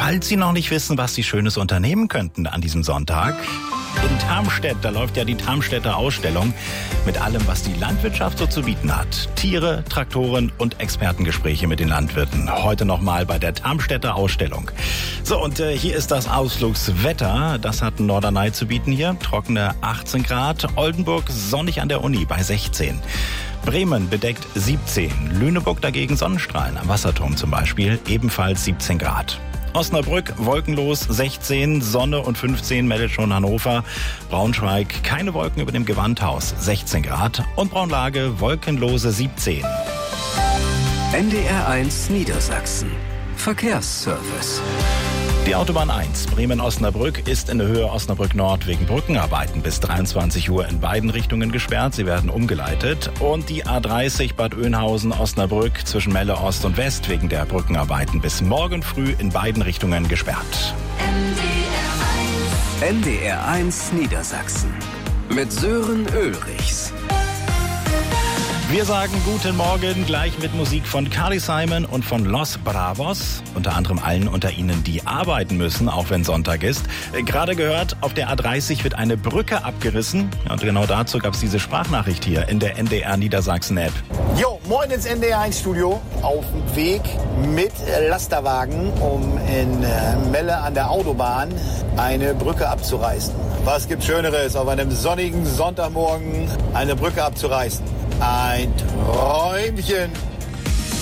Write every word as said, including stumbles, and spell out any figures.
Falls Sie noch nicht wissen, was Sie Schönes unternehmen könnten an diesem Sonntag, in Tarmstedt, da läuft ja die Tarmstädter Ausstellung mit allem, was die Landwirtschaft so zu bieten hat. Tiere, Traktoren und Expertengespräche mit den Landwirten. Heute nochmal bei der Tarmstädter Ausstellung. So, und äh, hier ist das Ausflugswetter. Das hat Norderney zu bieten hier. Trockene achtzehn Grad. Oldenburg sonnig an der Uni bei sechzehn. Bremen bedeckt siebzehn. Lüneburg dagegen Sonnenstrahlen. Am Wasserturm zum Beispiel ebenfalls siebzehn Grad. Osnabrück wolkenlos sechzehn, Sonne und fünfzehn meldet schon Hannover. Braunschweig keine Wolken über dem Gewandhaus sechzehn Grad und Braunlage wolkenlose siebzehn. N D R eins Niedersachsen. Verkehrsservice. Die Autobahn eins Bremen-Osnabrück ist in der Höhe Osnabrück-Nord wegen Brückenarbeiten bis dreiundzwanzig Uhr in beiden Richtungen gesperrt. Sie werden umgeleitet. Und die A dreißig Bad Oeynhausen-Osnabrück zwischen Melle Ost und West wegen der Brückenarbeiten bis morgen früh in beiden Richtungen gesperrt. N D R eins Niedersachsen mit Sören Ulrichs. Wir sagen guten Morgen gleich mit Musik von Carly Simon und von Los Bravos. Unter anderem allen unter Ihnen, die arbeiten müssen, auch wenn Sonntag ist. Gerade gehört, auf der A dreißig wird eine Brücke abgerissen. Und genau dazu gab es diese Sprachnachricht hier in der N D R Niedersachsen-App. Jo, moin ins N D R eins Studio. Auf dem Weg mit Lasterwagen, um in Melle an der Autobahn eine Brücke abzureißen. Was gibt Schöneres, auf einem sonnigen Sonntagmorgen eine Brücke abzureißen? Ein Träumchen.